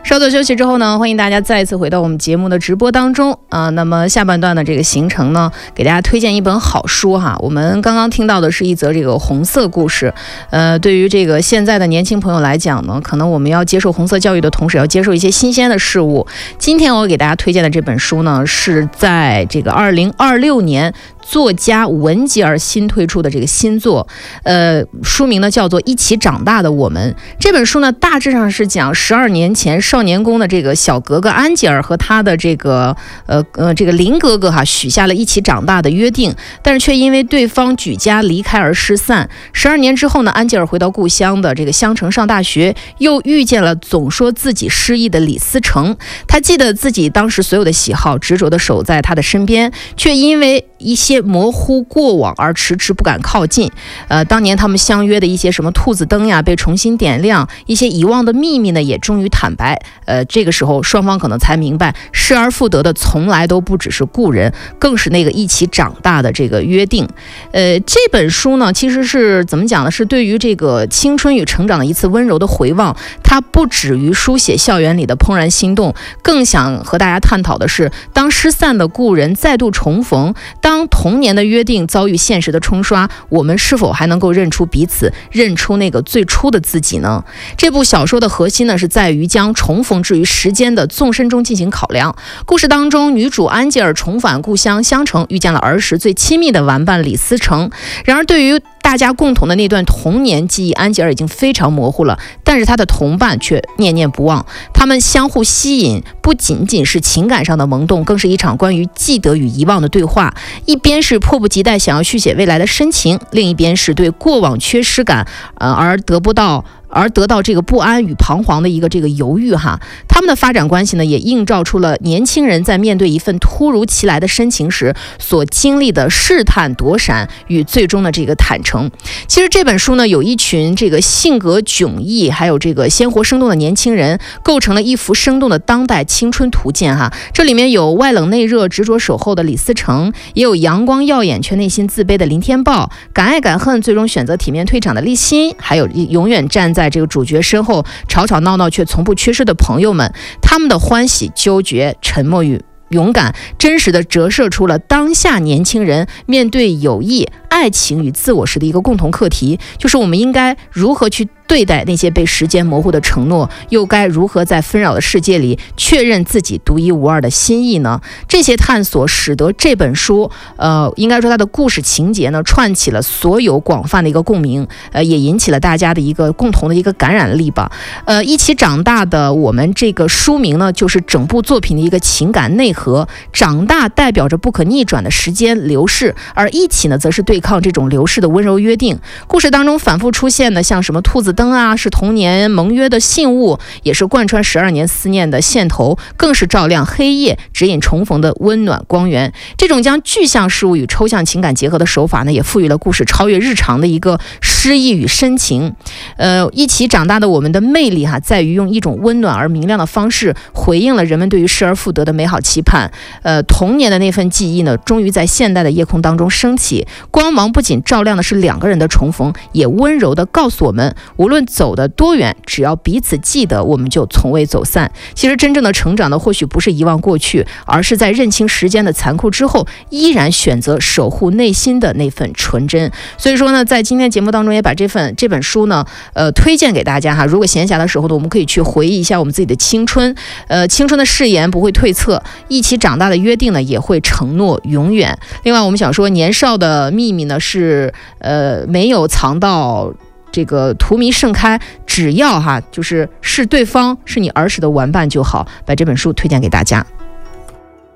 稍作休息之后呢，欢迎大家再次回到我们节目的直播当中那么下半段的这个行程呢，给大家推荐一本好书哈。我们刚刚听到的是一则这个红色故事，对于这个现在的年轻朋友来讲呢，可能我们要接受红色教育的同时，要接受一些新鲜的事物。今天我给大家推荐的这本书呢，是在这个2026年作家文吉尔新推出的这个新作，书名呢叫做《一起长大的我们》。这本书呢，大致上是讲12年前少年宫的这个小格格安吉尔和他的这个林哥哥许下了一起长大的约定，但是却因为对方举家离开而失散。12年之后呢，安吉尔回到故乡的这个襄城上大学，又遇见了总说自己失忆的李思成。他记得自己当时所有的喜好，执着地守在他的身边，却因为一些模糊过往而迟迟不敢靠近。当年他们相约的一些什么兔子灯呀被重新点亮，一些遗忘的秘密呢也终于坦白。这个时候双方可能才明白，失而复得的从来都不只是故人，更是那个一起长大的这个约定。这本书呢其实是怎么讲呢，是对于这个青春与成长的一次温柔的回望。它不止于书写校园里的怦然心动，更想和大家探讨的是，当失散的故人再度重逢，当童年的约定遭遇现实的冲刷，我们是否还能够认出彼此，认出那个最初的自己呢？这部小说的核心呢，是在于将重逢置于时间的纵深中进行考量。故事当中，女主安吉尔重返故乡襄城，遇见了儿时最亲密的玩伴李思成。然而对于大家共同的那段童年记忆，安吉尔已经非常模糊了，但是他的同伴却念念不忘。他们相互吸引，不仅仅是情感上的萌动，更是一场关于记得与遗忘的对话。一边是迫不及待想要续写未来的深情，另一边是对过往缺失感而得到这个不安与彷徨的一个这个犹豫哈。他们的发展关系呢，也映照出了年轻人在面对一份突如其来的深情时所经历的试探躲闪与最终的这个坦诚。其实这本书呢，有一群这个性格迥异还有这个鲜活生动的年轻人，构成了一幅生动的当代青春图鉴哈。这里面有外冷内热执着守候的李思成，也有阳光耀眼却内心自卑的林天豹，敢爱敢恨最终选择体面退场的立新，还有永远站在这个主角身后吵吵闹闹却从不缺失的朋友们。他们的欢喜、纠结、沉默与勇敢，真实的折射出了当下年轻人面对友谊、爱情与自我时的一个共同课题，就是我们应该如何去对待那些被时间模糊的承诺，又该如何在纷扰的世界里确认自己独一无二的心意呢？这些探索使得这本书应该说它的故事情节呢串起了所有广泛的一个共鸣，也引起了大家的一个共同的一个感染力吧。一起长大的我们这个书名呢，就是整部作品的一个情感内核。长大代表着不可逆转的时间流逝，而一起呢则是对抗这种流逝的温柔约定。故事当中反复出现的像什么兔子灯啊，是童年盟约的信物，也是贯穿12年思念的线头，更是照亮黑夜指引重逢的温暖光源。这种将具象事物与抽象情感结合的手法呢，也赋予了故事超越日常的一个诗意与深情。一起长大的我们的魅力在于用一种温暖而明亮的方式回应了人们对于失而复得的美好期盼。童年的那份记忆呢，终于在现代的夜空当中升起，光芒不仅照亮的是两个人的重逢，也温柔地告诉我们，无论走得多远，只要彼此记得，我们就从未走散。其实真正的成长呢，或许不是遗忘过去，而是在认清时间的残酷之后，依然选择守护内心的那份纯真。所以说呢，在今天节目当中也把这本书呢推荐给大家哈。如果闲暇的时候呢，我们可以去回忆一下我们自己的青春，青春的誓言不会褪色，一起长大的约定呢也会承诺永远。另外我们想说，年少的秘密呢是没有藏到这个荼蘼盛开，只要就是对方是你儿时的玩伴就好。把这本书推荐给大家。